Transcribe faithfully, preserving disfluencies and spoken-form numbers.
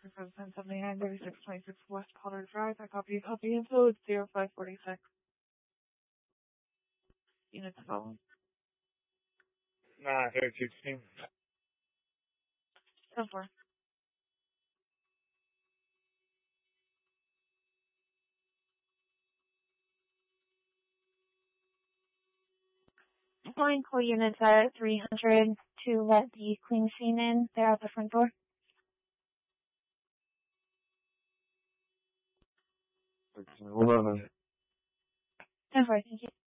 Parker for the ten seventy-nine thirty-six twenty-six West Potter Drive. I copy copy info. It's zero five forty-six. Units following. Nah, here, sixteen. ten four. Calling call units at three hundred to let the clean scene in. They're at the front door. Hold on. ten four, thank you.